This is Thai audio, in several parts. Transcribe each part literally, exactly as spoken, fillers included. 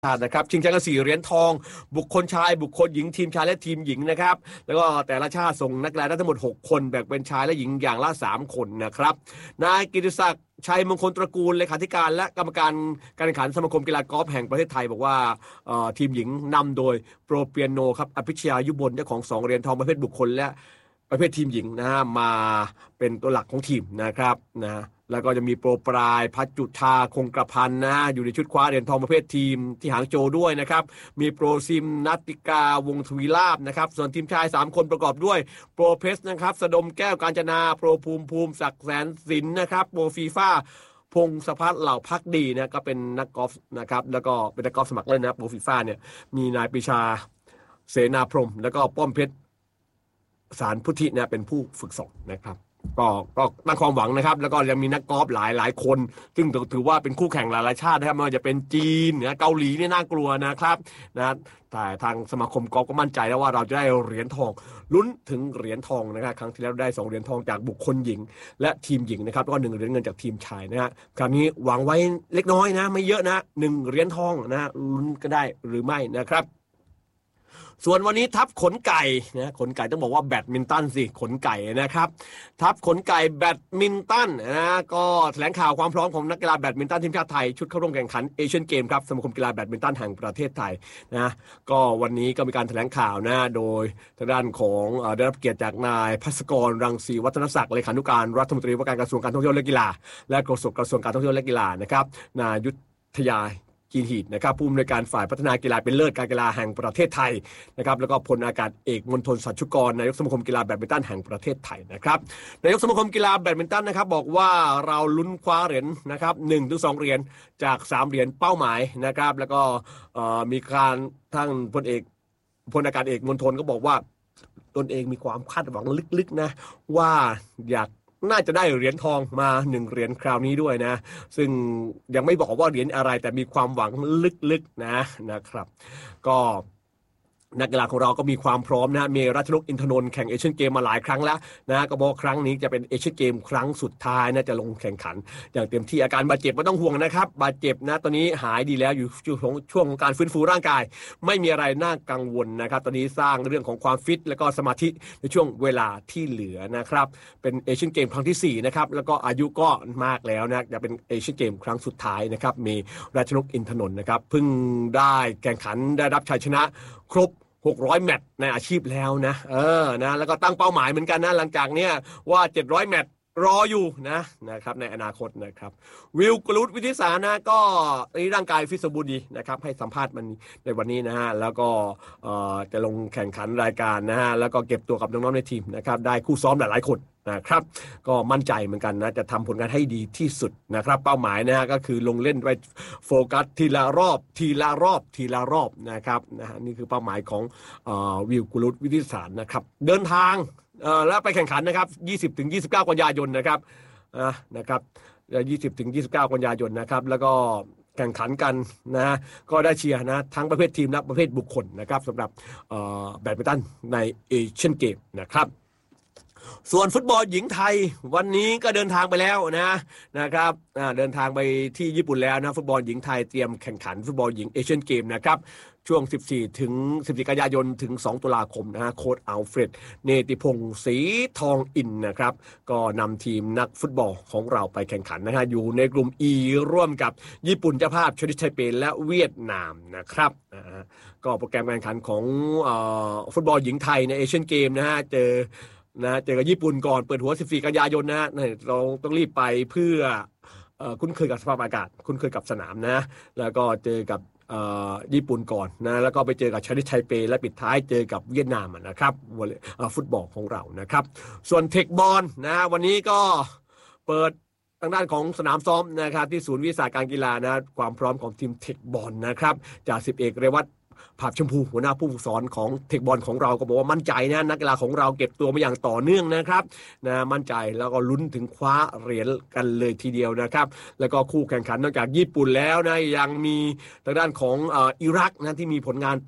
นะครับชิงแชมป์กันสี่เหรียญทองบุคคลชายบุคคลหญิงทีมชายและทีมหญิงนะครับแล้วก็แต่ละชาติส่งนักกีฬาได้ทั้งหมดหกคนแบ่งเป็นชายและหญิงอย่างละสามคนนะครับนายกิติศักดิ์ชัยมงคลตระกูลเลขาธิการและกรรมการการแข่งขันสมาคมกีฬากอล์ฟแห่งประเทศไทยบอกว่าทีมหญิงนำโดยโปรเปียโนครับอภิชยายุบลเจ้าของสองเหรียญทองประเภทบุคคลและประเภททีมหญิงนะฮะมาเป็นตัวหลักของทีมนะครับนะแล้วก็จะมีโปรปลายพัชจุธาคงกระพันนะอยู่ในชุดคว้าเหรียญทองประเภททีมที่หางโจวด้วยนะครับมีโปรซิมนัตติกาวงทวีลาภนะครับส่วนทีมชายสามคนประกอบด้วยโปรเพสนะครับสดมแก้วกาญจนาโปรภูมิภูมิศักดิ์แสนสินนะครับโปรฟีฟ่าพงศพัฒน์เหล่าพักดีนะก็เป็นนักกอล์ฟนะครับแล้วก็เป็นนักกอล์ฟสมัครเล่นนะโปรฟีฟ่าเนี่ยมีนายปรีชาเสนาพรหมแล้วก็ป้อมเพชรสารพุทธิเนี่ยเป็นผู้ฝึกสอนนะครับก็ก็ตั้งความหวังนะครับแล้วก็ยังมีนักกอล์ฟหลายหลายคนซึ่งถือว่าเป็นคู่แข่งหลายๆชาตินะครับไม่ว่าจะเป็นจีนนะเกาหลีนี่น่ากลัวนะครับนะแต่ทางสมาคมกอล์ฟก็มั่นใจแล้วว่าเราจะได้เหรียญทองลุ้นถึงเหรียญทองนะครับครั้งที่แล้วได้สองเหรียญทองจากบุคคลหญิงและทีมหญิงนะครับแล้วก็หนึ่งเหรียญเงินจากทีมชายนะฮะคราวนี้หวังไว้เล็กน้อยนะไม่เยอะนะหนึ่งเหรียญทองนะลุ้นก็ได้หรือไม่นะครับส่วนวันนี้ทัพขนไก่นะขนไก่ต้องบอกว่าแบดมินตันสิขนไก่นะครับทัพขนไก่แบดมินตันนะก็แถลงข่าวความพร้อมของนักกีฬาแบดมินตันทีมชาติไทยชุดเข้าร่วมแข่งขันเอเชียนเกมครับสมาคมกีฬาแบดมินตันแห่งประเทศไทยนะก็วันนี้ก็มีการแถลงข่าวนะโดยทางด้านของได้รับเกียรติจากนายภัสกรรังสีวัฒนศักดิ์เลขานุการรัฐมนตรีว่าการกระทรวงการท่องเที่ยวและกีฬาและโฆษกกระทรวงการท่องเที่ยวและกีฬานะครับนายยุทธยากีนหีดนะครับผู้อำนวยการฝ่ายพัฒนากีฬาเป็นเลิศการกีฬาแห่งประเทศไทยนะครับแล้วก็พลอากาศเอกมณฑลสัชชุกรนายกสมาคมกีฬาแบดมินตันแห่งประเทศไทยนะครับนายกสมาคมกีฬาแบดมินตันนะครับบอกว่าเราลุ้นคว้าเหรียญนะครับหนึ่งถึงสองเหรียญจากสามเหรียญเป้าหมายนะครับแล้วก็มีการทั้งพลเอกพลอากาศเอกมณฑลก็บอกว่าตนเองมีความคาดหวังลึกๆนะว่าอยากน่าจะได้เหรียญทองมาหนึ่งเหรียญคราวนี้ด้วยนะซึ่งยังไม่บอกว่าเหรียญอะไรแต่มีความหวังลึกๆนะนะครับก็นักกีฬาของเราก็มีความพร้อมนะมีรัชนกอินทนนท์แข่งเอเชียนเกมมาหลายครั้งแล้วนะก็บอกครั้งนี้จะเป็นเอเชียนเกมครั้งสุดท้ายนะจะลงแข่งขันอย่างเต็มที่อาการบาดเจ็บไม่ต้องห่วงนะครับบาดเจ็บนะตอนนี้หายดีแล้วอยู่ช่วงช่วงของการฟื้นฟูร่างกายไม่มีอะไรน่ากังวลนะครับตอนนี้สร้างเรื่องของความฟิตแล้วก็สมาธิในช่วงเวลาที่เหลือนะครับเป็นเอเชียนเกมครั้งที่สี่นะครับแล้วก็อายุก็มากแล้วนะจะเป็นเอเชียนเกมครั้งสุดท้ายนะครับมีรัชนกอินทนนท์นะครับเพิ่งได้แข่งขันได้รับชัยชนะครบหกร้อยแมตช์ในอาชีพแล้วนะเออนะแล้วก็ตั้งเป้าหมายเหมือนกันนะหลังจากเนี้ยว่าเจ็ดร้อยแมตช์รออยู่นะนะครับในอนาคตนะครับวิลกรุตวิทิสารนะก็นี่ร่างกายฟิตสมบูรณ์ดีนะครับให้สัมภาษณ์มันในวันนี้นะฮะแล้วก็เอ่อจะลงแข่งขันรายการนะฮะแล้วก็เก็บตัวกับน้องๆในทีมนะครับได้คู่ซ้อมหลายๆคนนะครับก็มั่นใจเหมือนกันนะจะทำผลงานให้ดีที่สุดนะครับเป้าหมายนะฮะก็คือลงเล่นไปโฟกัสทีละรอบทีละรอบทีละรอบนะครับนะฮะนี่คือเป้าหมายของเอ่อวิลกรุตวิทิสารนะครับเดินทางเอ่อแล้วไปแข่งขันนะครับยี่สิบถึงยี่สิบเก้ากันยายนนะครับอ่ะนะครับยี่สิบถึงยี่สิบเก้ากันยายนนะครับแล้วก็แข่งขันกันนะก็ได้เชียร์นะทั้งประเภททีมและประเภทบุคคลนะครับสำหรับเอ่อแบดมินตันในเอเชียนเกมนะครับส่วนฟุตบอลหญิงไทยวันนี้ก็เดินทางไปแล้วนะนะครับเดินทางไปที่ญี่ปุ่นแล้วนะฟุตบอลหญิงไทยเตรียมแข่งขันฟุตบอลหญิงเอเชียนเกมนะครับช่วงสิบสี่ถึงสิบสี่กันยายนถึงสองตุลาคมนะฮะโค้ชอัลเฟรดเนติพงศ์ศรีทองอินนะครับก็นำทีมนักฟุตบอลของเราไปแข่งขันนะฮะอยู่ในกลุ่ม E ร่วมกับญี่ปุ่นเจ้าภาพชนิดไทเปและเวียดนามนะครับนะฮะก็โปรแกรมการแข่งขันของเอ่อฟุตบอลหญิงไทยในเอเชียนเกมนะฮะเจอนะเจอกับญี่ปุ่นก่อนเปิดหัวสิบสี่กันยายนนะเราต้องรีบไปเพื่อเอ่อคุ้นเคยกับสภาพอากาศคุ้นเคยกับสนามนะแล้วก็เจอกับเอ่อญี่ปุ่นก่อนนะแล้วก็ไปเจอกับชาติไทเปและปิดท้ายเจอกับเวียดนามนะครับวอลเลย์ฟุตบอลของเรานะครับส่วนเทคบอลนะวันนี้ก็เปิดทางด้านของสนามซ้อมนะครับที่ศูนย์วิสาหการกีฬานะความพร้อมของทีมเทคบอลนะครับจากสิบเอกเรวัตภาพชมพูหัวหน้าผู้ฝึกสอนของเทคบอลของเราก็บอกว่ามั่นใจนะนักกีฬาของเราเก็บตัวมาอย่างต่อเนื่องนะครับนะมั่นใจแล้วก็ลุ้นถึงคว้าเหรียญกันเลยทีเดียวนะครับแล้วก็คู่แข่งขันนอกจากญี่ปุ่นแล้วนะยังมีทางด้านของเอ่ออิรักนะที่มีผลงานต่อ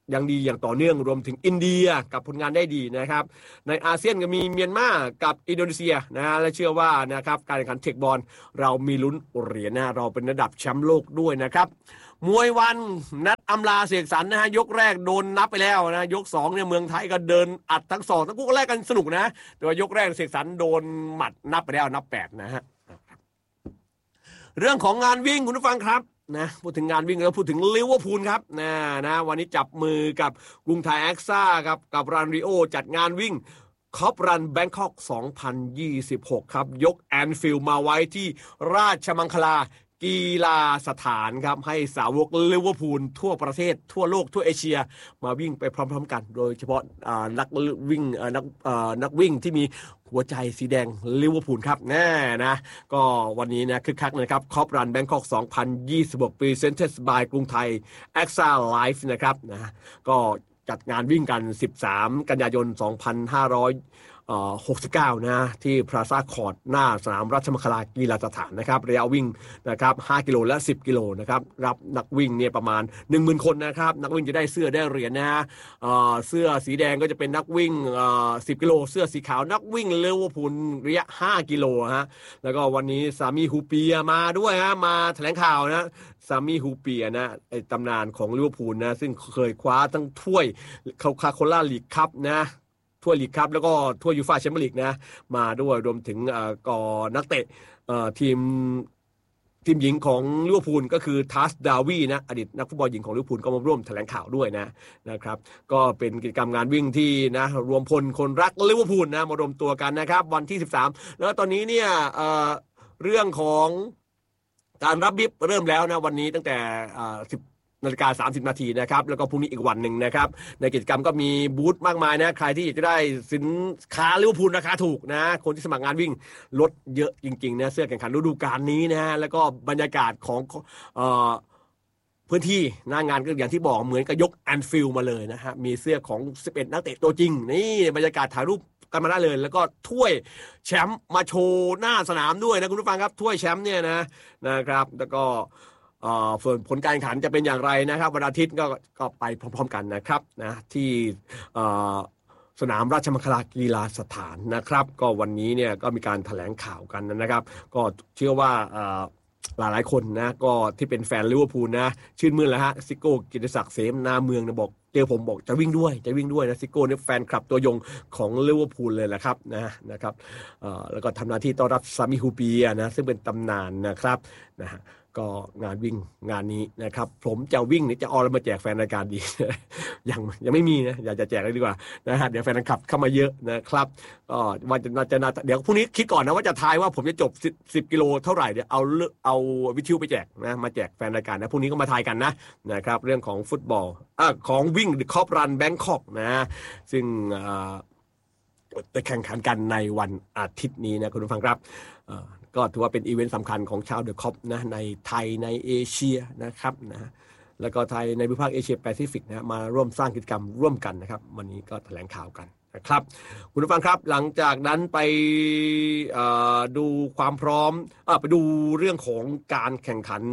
ยังดีอย่างต่อเนื่องรวมถึงอินเดียกับผลงานได้ดีนะครับในอาเซียนก็มีเมียนมากับอินโดนีเซียนะฮะและเชื่อว่านะครับการแข่งขันเทคบอลเรามีลุ้นเหรียญนะเราเป็นระดับแชมป์โลกด้วยนะครับมวยวันนัดอำลาเสกสรรนะฮะยกแรกโดนนับไปแล้วนะยกสองเนี่ยเมืองไทยก็เดินอัดทั้งสองทั้งคู่ก็แรกกันสนุกนะแต่ว่ายกแรกเสกสรรโดนหมัดนับไปแล้วนับแปดนะฮะเรื่องของงานวิ่งคุณผู้ฟังครับนะพูดถึงงานวิ่งแล้วพูดถึงลิเวอร์พูลครับนะนะวันนี้จับมือกับกรุงไทยแอ็กซ่าครับกับรันริโอจัดงานวิ่งคอปรันแบงคอกสองพันยี่สิบหกครับยกแอนฟิลด์มาไว้ที่ราชมังคลากีฬาสถานครับให้สาวกลิเวอร์พูลทั่วประเทศทั่วโลกทั่วเอเชียมาวิ่งไปพร้อมๆกันโดยเฉพาะนักวิ่งนักนักวิ่งที่มีหัวใจสีแดงลิเวอร์พูลครับแน่นะก็วันนี้นะคึกคักนะครับคอปรันแบงคอกสองพันยี่สิบหก Presented by กรุงไทย เอ็กซ์ เอ ไลฟ์ นะครับนะก็จัดงานวิ่งกันสิบสามกันยายนสองพันห้าร้อยหกสิบเก้านะที่พลาซ่าคอร์ตหน้าสนามราชมังคลากีฬาสถานนะครับระยะวิ่งนะครับห้ากิโลและสิบกิโลนะครับรับนักวิ่งเนี่ยประมาณ หนึ่งหมื่น คนนะครับนักวิ่งจะได้เสื้อได้เหรียญนะฮะเสื้อสีแดงก็จะเป็นนักวิ่งสิบกิโลเสื้อสีขาวนักวิ่งลิเวอร์พูลระยะห้ากิโลฮะแล้วก็วันนี้สามีฮูเปียมาด้วยฮะมาแถลงข่าวนะซามีฮูเปียนะไอ้ตำนานของลิเวอร์พูลนะซึ่งเคยคว้าทั้งถ้วยโคคาโคล่าลีกคัพนะถ้วยลีกคัพแล้วก็ถ้วยยูฟ่าแชมเปี้ยนลีกนะมาด้วยรวมถึงก่อนักเตะทีมทีมหญิงของลิเวอร์พูลก็คือทัสดาวีนะอดีตนักฟุตบอลหญิงของลิเวอร์พูลก็มาร่วมแถลงข่าวด้วยนะนะครับก็เป็นกิจกรรมงานวิ่งที่นะรวมพลคนรักลิเวอร์พูลนะมารวมตัวกันนะครับวันที่สิบสามแล้วตอนนี้เนี่ย เอ่อ เรื่องของการรับบิบเริ่มแล้วนะวันนี้ตั้งแต่สิบนาฬิกาสามสิบนาทีนะครับแล้วก็พรุ่งนี้อีกวันหนึ่งนะครับในกิจกรรมก็มีบูธมากมายนะใครที่อยากจะได้สินค้าลิเวอร์พูลราคาถูกนะคนที่สมัครงานวิ่งลดเยอะจริงๆนะเสื้อแข่งขันฤดูกาลนี้นะแล้วก็บรรยากาศของเอ่อพื้นที่หน้างานก็อย่างที่บอกเหมือนกับยกแอนฟิลด์มาเลยนะฮะมีเสื้อของสิบเอ็ดนักเตะตัวจริงนี่บรรยากาศถ่ายรูปกันมาได้เลยแล้วก็ถ้วยแชมป์มาโชว์หน้าสนามด้วยนะคุณผู้ฟังครับถ้วยแชมป์เนี่ยนะนะครับแล้วก็ส่วนผลการแข่งขันจะเป็นอย่างไรนะครับวันอาทิตย์ก็ก็ไปพร้อมๆกันนะครับนะที่สนามราชมังคลากีฬาสถานนะครับก็วันนี้เนี่ยก็มีการแถลงข่าวกันนะครับก็เชื่อว่าหลายหลายคนนะก็ที่เป็นแฟนลิเวอร์พูลนะชื่นมื่นแล้วฮะซิโก้กิติศักดิ์เสนาเมืองนะบอกเจอผมบอกจะวิ่งด้วยจะวิ่งด้วยนะซิโก้เนี่ยแฟนคลับตัวยงของลิเวอร์พูลเลยแหละครับนะนะครับแล้วก็ทำหน้าที่ต้อนรับซามิฮูเปียนะซึ่งเป็นตำนานนะครับนะฮะก็งานวิ่งงานนี้นะครับผมจะวิ่งนี่จะเอาอะไรมาแจกแฟนรายการดี ยังยังไม่มีนะอยากจะแจกเลยดีกว่านะฮะเดี๋ยวแฟนคลับเข้ามาเยอะนะครับก็ว่าจะจะเดี๋ยวพรุ่งนี้คิดก่อนนะว่าจะทายว่าผมจะจบสิบกิโลเท่าไหร่เดี๋ยวเอาเอาวิทยุไปแจกนะมาแจกแฟนรายการนะพรุ่งนี้ก็มาทายกันนะนะครับเรื่องของฟุตบอลอ่ะของวิ่งคอปรันแบงคอกนะซึ่งจะแข่งขันกันในวันอาทิตย์นี้นะคุณผู้ฟังครับก็ถือว่าเป็นอีเวนต์สำคัญของชาวเดอะคอปนะในไทยในเอเชียนะครับนะแล้วก็ไทยในภูมิภาคเอเชียแปซิฟิกนะมาร่วมสร้างกิจกรรมร่วมกันนะครับวันนี้ก็แถลงข่าวกันนะครับคุณผู้ฟังครับหลังจากนั้นไปดูความพร้อมไปดูเรื่องของการแข่งขัน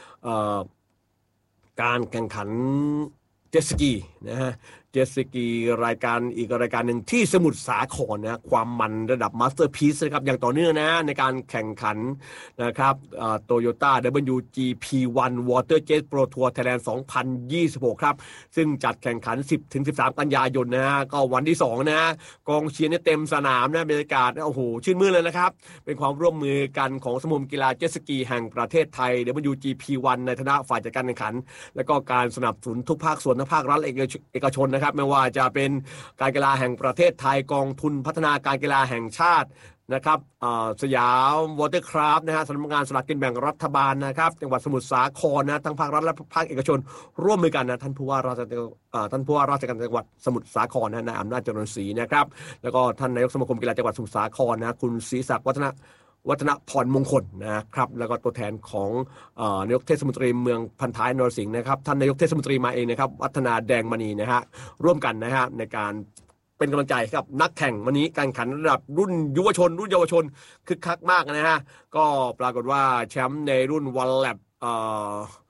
การแข่งขันเจ็ตสกีนะฮะเจ็ตสกีรายการอีกรายการหนึ่งที่สมุทรสาครนะความมันระดับมาสเตอร์พีซนะครับอย่างต่อเนื่องนะในการแข่งขันนะครับโตโยต้า ดับเบิลยู จี พี วัน Water Jet Pro Tour Thailand สองพันยี่สิบหกครับซึ่งจัดแข่งขัน สิบถึงสิบสาม กันยายนนะฮะก็วันที่สองนะกองเชียร์เนี่ยเต็มสนามนะบรรยากาศโอ้โหชื่นมื่นเลยนะครับเป็นความร่วมมือกันของสมาคมกีฬาเจ็ตสกีแห่งประเทศไทย ดับเบิลยู จี พี วัน ในฐานะฝ่ายจัดการแข่งขันแล้วก็การสนับสนุนทุกภาคส่วนทั้งภาครัฐและเอกชนนะครับไม่ว่าจะเป็นการกีฬาแห่งประเทศไทยกองทุนพัฒนาการกีฬาแห่งชาตินะครับสยามวอเตอร์คราฟนะฮะสำนักงานสลากกินแบ่งรัฐบาลนะครับจังหวัดสมุทรสาครนะทั้งภาครัฐและภาคเอกชนร่วมมือกันนะท่านผู้ว่าราชการท่านผู้ว่าราชการจังหวัดสมุทรสาครนะนายอำนาจเจริญศรีนะครับแล้วก็ท่านนายกสมาคมกีฬาจังหวัดสมุทรสาครนะคุณศรีศักดิ์วัฒนะวัฒนพรมงคลนะครับแล้วก็ตัวแทนของนายกเทศมนตรีเมืองพันท้ายนรสิงห์นะครับท่านนายกเทศมนตรีมาเองนะครับวัฒนาแดงมณีนะฮะร่วมกันนะฮะในการเป็นกำลังใจกับนักแข่งวันนี้การแข่งขันระดับรุ่นยุวชนรุ่นเยาวชนคึกคักมากนะฮะก็ปรากฏว่าแชมป์ในรุ่นวันแลบ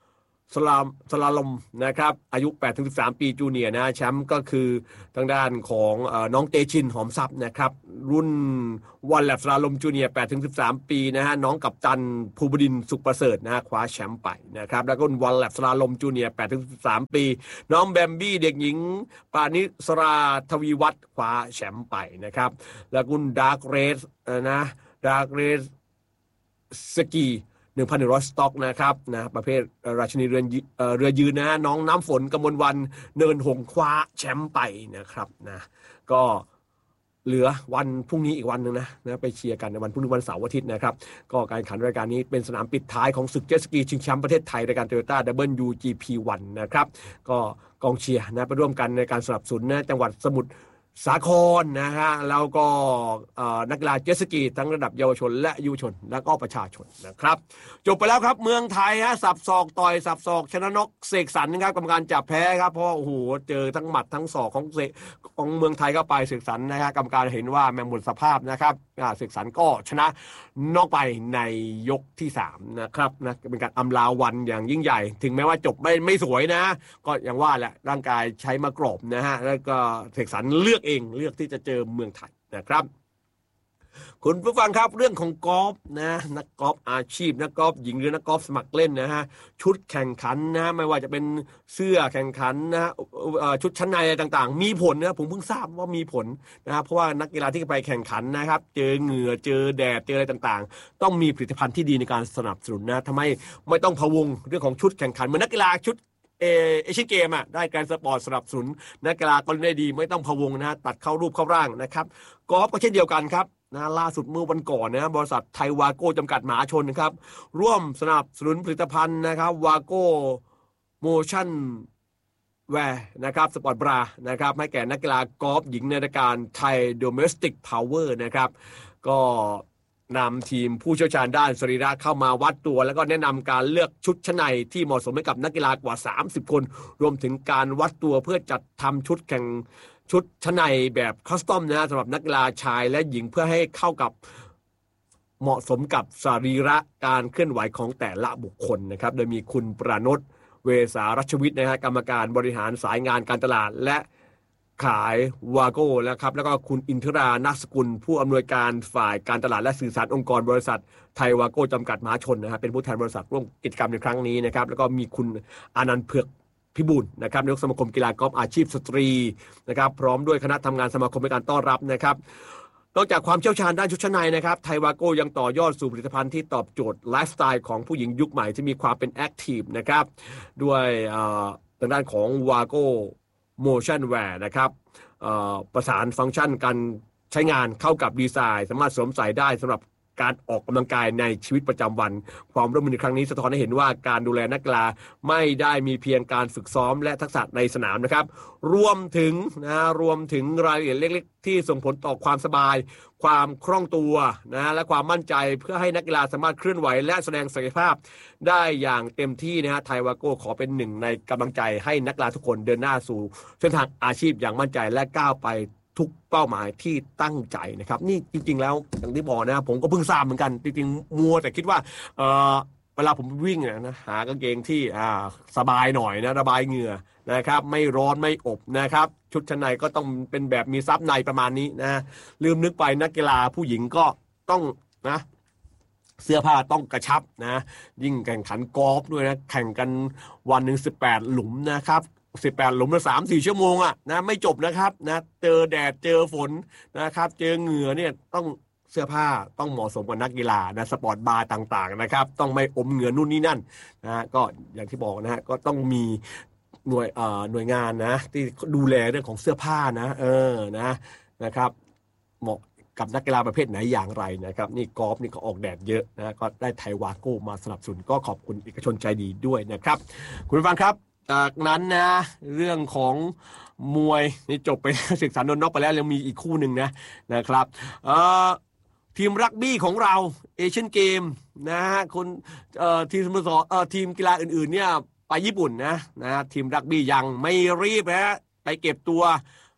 สลามสลาลอมนะครับอายุ แปดถึงสิบสาม ปีจูเนียร์นะแชมป์ก็คือทางด้านของเอ่อน้องเตชินหอมทรัพย์นะครับรุ่นวันแลบสลาลอมจูเนียร์ แปดถึงสิบสาม ปีนะฮะน้องกัปตันภูบดินทร์สุขประเสริฐนะฮะคว้าแชมป์ไปนะครับแล้วก็วันแลบสลาลอมจูเนียร์ แปดถึงสิบสาม ปีน้องแบมบี้เด็กหญิงปานิสราทวีวัฒน์คว้าแชมป์ไปนะครับแล้วก็ดาร์กเรสนะดาร์กเรสสกีหนึ่งพันหนึ่งร้อย สต็อกนะครับนะประเภทราชินีเรือเอ่อเรือยืนนะน้องน้ำฝนกมลวันเนินหงคว้าแชมป์ไปนะครับนะก็เหลือวันพรุ่งนี้อีกวันนึงนะนะไปเชียร์กันในวันพรุ่งนี้วันเสาร์อาทิตย์นะครับก็การแข่งขันรายการนี้เป็นสนามปิดท้ายของศึกเจ็ตสกีชิงแชมป์ประเทศไทยรายการ Toyota ดับเบิลยู จี พี วัน นะครับก็กองเชียร์นะไปร่วมกันในการสนับสนุนนะจังหวัดสมุทรสาครนะฮะแล้วก็นักกีฬาเจ็ตสกีทั้งระดับเยาวชนและยุวชนและก็ประชาชนนะครับจบไปแล้วครับเมืองไทยฮะสับศอกต่อยสับศอกชนะน็อกเสกสรรนะครับกรรมการจับแพ้ครับเพราะโอ้โหเจอทั้งหมัดทั้งศอกของเสกของเมืองไทยเข้าไปเสกสรรนะครับกรรมการเห็นว่าแมงมุมสภาพนะครับเสกสรรก็ชนะน็อกไปในยกที่สามนะครับนะเป็นการอำลาวันอย่างยิ่งใหญ่ถึงแม้ว่าจบไม่ไม่สวยนะก็อย่างว่าแหละร่างกายใช้มากรอบนะฮะแล้วก็เสกสรรเลือกเองเลือกที่จะเจอเมืองไทยนะครับคุณผู้ฟังครับเรื่องของกอล์ฟนะนักกอล์ฟอาชีพนักกอล์ฟหญิงหรือนักกอล์ฟสมัครเล่นนะฮะชุดแข่งขันนะไม่ว่าจะเป็นเสื้อแข่งขันนะชุดชั้นในอะไรต่างๆมีผลนะผมเพิ่งทราบว่ามีผลนะเพราะว่านักกีฬาที่ไปแข่งขันนะครับเจอเหงื่อเจอแดดเจออะไรต่างๆต้องมีผลิตภัณฑ์ที่ดีในการสนับสนุนนะทำให้ไม่ต้องพะวงเรื่องของชุดแข่งขันเหมือนนักกีฬาชุดเอเอเชียนเกมอ่ะได้การสปอร์ตสนับสนุนนักกีฬาก็ได้ดีไม่ต้องพะวงนะตัดเข้ารูปเข้าร่างนะครับกอล์ฟก็เช่นเดียวกันครับนะล่าสุดเมื่อวันก่อนนะบริษัทไทยวาโก้จำกัดมหาชนนะครับร่วมสนับสนุนผลิตภัณฑ์นะครับวาโก้โมชั่นแวร์นะครับสปอร์ตบรานะครับให้แก่นักกีฬากอล์ฟหญิงในรายการไทยโดเมสติกพาวเวอร์นะครับก็นำทีมผู้เชี่ยวชาญด้านสรีระเข้ามาวัดตัวแล้วก็แนะนำการเลือกชุดชั้นในที่เหมาะสมให้กับนักกีฬากว่าสามสิบคนรวมถึงการวัดตัวเพื่อจัดทำชุดแข่งชุดชั้นในแบบคัสตอมนะสำหรับนักกีฬาชายและหญิงเพื่อให้เข้ากับเหมาะสมกับสรีระการเคลื่อนไหวของแต่ละบุคคลนะครับโดยมีคุณประนตเวสารัชวิทย์นะฮะกรรมการบริหารสายงานการตลาดและขายวาโก้นะครับแล้วก็คุณอินทรานักสกุลผู้อำนวยการฝ่ายการตลาดและสื่อสารองค์กรบริษัทไทยวาโก้จำกัดมหาชนนะครับเป็นผู้แทนบริษัทร่วมกิจกรรมในครั้งนี้นะครับแล้วก็มีคุณอานันต์เผือกพิบูลนะครับนายกสมาคมกีฬากอล์ฟอาชีพสตรีนะครับพร้อมด้วยคณะทำงานสมาคมในการต้อนรับนะครับนอกจากความเชี่ยวชาญด้านชุดชั้นในนะครับไทยวาโก้ยังต่อยอดสู่ผลิตภัณฑ์ที่ตอบโจทย์ไลฟ์สไตล์ของผู้หญิงยุคใหม่ที่มีความเป็นแอคทีฟนะครับด้วยทางด้านของวาโก้โมชั่นแวร์นะครับประสานฟังก์ชันการใช้งานเข้ากับดีไซน์สามารถสวมใส่ได้สำหรับการออกกำลังกายในชีวิตประจำวันความร่วมมือในครั้งนี้สะท้อนให้เห็นว่าการดูแลนักกีฬาไม่ได้มีเพียงการฝึกซ้อมและทักษะในสนามนะครับรวมถึงนะรวมถึงรายละเอียดเล็กๆที่ส่งผลต่อความสบายความคล่องตัวนะและความมั่นใจเพื่อให้นักกีฬาสามารถเคลื่อนไหวและแสดงศักยภาพได้อย่างเต็มที่นะฮะไทยวาโก้ขอเป็นหนึ่งในกำลังใจให้นักกีฬาทุกคนเดินหน้าสู่เส้นทางอาชีพอย่างมั่นใจและก้าวไปทุกเป้าหมายที่ตั้งใจนะครับนี่จริงๆแล้วอย่างที่บอกนะผมก็เพิ่งทราบเหมือนกันจริงๆมัวแต่คิดว่าเออเวลาผมวิ่งนะหากางเกงที่อ่าสบายหน่อยนะระบายเหงื่อนะครับไม่ร้อนไม่อบนะครับชุดชั้นในก็ต้องเป็นแบบมีซับในประมาณนี้นะลืมนึกไปนักกีฬาผู้หญิงก็ต้องนะเสื้อผ้าต้องกระชับนะยิ่งแข่งขันกอล์ฟด้วยนะแข่งกันวันหนึ่งสิบแปดหลุมนะครับสิบแปดหลุมละ สามถึงสี่ ชั่วโมงอ่ะนะไม่จบนะครับนะเจอแดดเจอฝนนะครับเจอเหงื่อเนี่ยต้องเสื้อผ้าต้องเหมาะสมกับนักกีฬานะสปอร์ตบาร์ต่างๆนะครับต้องไม่อมเหงื่อนู่นนี่นั่นนะก็อย่างที่บอกนะฮะก็ต้องมีหน่วยเอ่อหน่วยงานนะที่ดูแลเรื่องของเสื้อผ้านะเออนะนะครับเหมาะกับนักกีฬาประเภทไหนอย่างไรนะครับนี่กอล์ฟนี่ก็ออกแดดเยอะนะก็ได้ไทยวาโก้มาสนับสนุนก็ขอบคุณเอกชนใจดีด้วยนะครับคุณผู้ฟังครับจากนั้นนะเรื่องของมวยนี่จบไปศึกษาโดนน็อกไปแล้วยังมีอีกคู่หนึ่งนะนะครับเอ่อทีมรักบี้ของเราเอเชียนเกมนะฮะคนเอ่อทีมสโมสรเอ่อทีมกีฬาอื่นๆเนี่ยไปญี่ปุ่นนะนะทีมรักบี้ยังไม่รีบนะไปเก็บตัว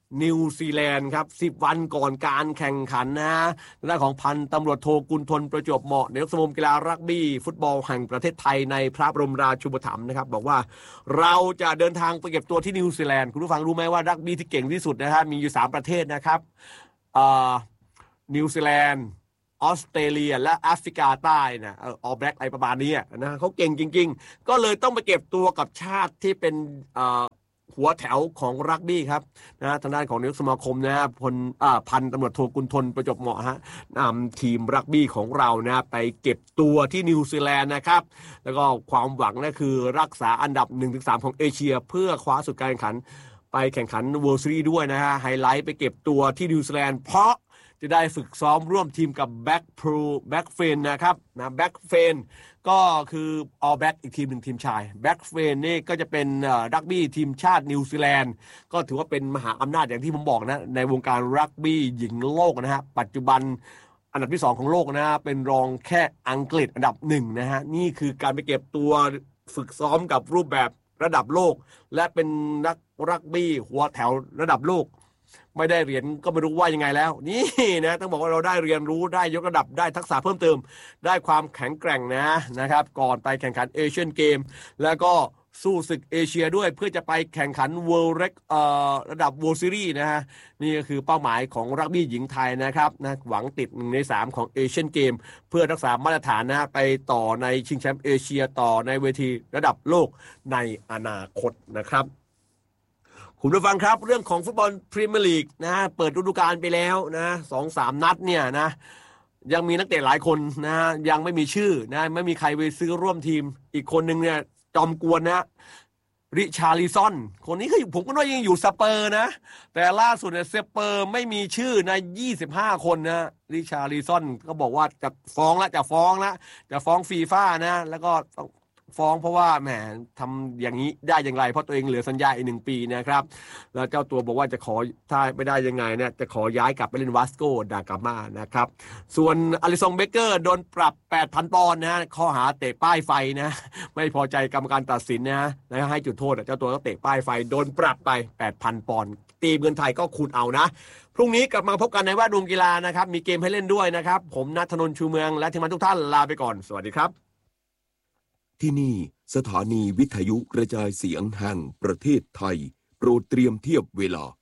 นิวซีแลนด์ครับสิบวันก่อนการแข่งขันนะหน้าของพันตำรวจโทกุลธนประจวบเหมาะนายกสมาคมกีฬารักบี้ฟุตบอลแห่งประเทศไทยในพระบรมราชูปถัมภ์นะครับบอกว่าเราจะเดินทางไปเก็บตัวที่นิวซีแลนด์คุณผู้ฟังรู้ไหมว่ารักบี้ที่เก่งที่สุดนะฮะมีอยู่สามประเทศนะครับอ่านิวซีแลนด์ออสเตรเลียและแอฟริกาใต้นะเออออลแบล็กอะไรประมาณนี้นะเขาเก่งจริงๆก็เลยต้องไปเก็บตัวกับชาติที่เป็นอ่าหัวแถวของรักบี้ครับนะทางด้านของนายกสมาคมนะพลอ่าพันตำรวจโทกุลธนประจวบเหมาะฮะนำทีมรักบี้ของเรานะไปเก็บตัวที่นิวซีแลนด์นะครับแล้วก็ความหวังนะคือรักษาอันดับ หนึ่งถึงสาม ของเอเชียเพื่อคว้าสุดการแข่งขันไปแข่งขัน World Series ด้วยนะฮะไฮไลท์ไปเก็บตัวที่นิวซีแลนด์เพราะจะได้ฝึกซ้อมร่วมทีมกับแบ็กพรูแบ็กเฟนนะครับนะแบ็กเฟนก็คือออลแบ็กอีกทีมหนึ่งทีมชายแบ็กเฟนนี่ก็จะเป็นรักบี้ทีมชาตินิวซีแลนด์ก็ถือว่าเป็นมหาอำนาจอย่างที่ผมบอกนะในวงการรักบี้หญิงโลกนะฮะปัจจุบันอันดับที่สองของโลกนะฮะเป็นรองแค่อังกฤษอันดับหนึ่งนะฮะนี่คือการไปเก็บตัวฝึกซ้อมกับรูปแบบระดับโลกและเป็นนักรักบี้หัวแถวระดับโลกไม่ได้เหรียญก็ไม่รู้ว่ายังไงแล้วนี่นะต้องบอกว่าเราได้เรียนรู้ได้ยกระดับได้ทักษะเพิ่มเติมได้ความแข็งแกร่งนะนะครับก่อนไปแข่งขันเอเชียนเกมแล้วก็สู้ศึกเอเชียด้วยเพื่อจะไปแข่งขัน World Rec เอ่อระดับ World Series นะฮะนี่ก็คือเป้าหมายของรักบี้หญิงไทยนะครับนะหวังติดหนึ่งในสามของเอเชียนเกมเพื่อรักษามาตรฐานนะไปต่อในชิงแชมป์เอเชียต่อในเวทีระดับโลกในอนาคตนะครับคุณผู้ฟังครับเรื่องของฟุตบอลพรีเมียร์ลีกนะเปิดฤดูกาลไปแล้วนะสองสามนัดเนี่ยนะยังมีนักเตะหลายคนนะยังไม่มีชื่อนะไม่มีใครไปซื้อร่วมทีมอีกคนนึงเนี่ยจอมกวนนะริชาร์ลิซอนคนนี้คือผมก็ว่ายังอยู่สเปอร์นะแต่ล่าสุดเนี่ยสเปอร์ไม่มีชื่อในยี่สิบห้าคนนะริชาร์ลิซอนก็บอกว่าจะฟ้องละจะฟ้องละจะฟ้องฟีฟ่านะแล้วก็ฟ้องเพราะว่าแหมทำอย่างนี้ได้อย่างไรเพราะตัวเองเหลือสัญญาอีกหนึ่งปีนะครับแล้วเจ้าตัวบอกว่าจะขอถ้าไม่ได้ยังไงเนี่ยจะขอย้ายกลับไปเล่นวาสโกดากามานะครับส่วนอลิซงเบเกอร์โดนปรับ แปดพัน ปอนด์นะข้อหาเตะป้ายไฟนะไม่พอใจกรรมการตัดสินนะนะให้จุดโทษเจ้าตัวก็เตะป้ายไฟโดนปรับไป แปดพัน ปอนด์ตีเงินไทยก็คูณเอานะพรุ่งนี้กลับมาพบกันในแวดวงกีฬานะครับมีเกมให้เล่นด้วยนะครับผมณัฐนนท์ชูเมืองและทีมงานทุกท่านลาไปก่อนสวัสดีครับที่นี่สถานีวิทยุกระจายเสียงแห่งประเทศไทยโปรดเตรียมเทียบเวลา